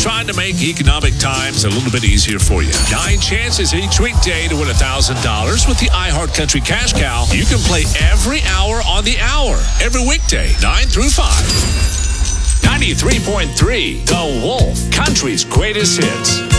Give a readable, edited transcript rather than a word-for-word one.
trying to make economic times a little bit easier for you. 9 chances each weekday to win $1,000 with the iHeartCountry Cash Cow. You can play every hour on the hour, every weekday, 9 through 5. 93.3, The Wolf, country's greatest hits.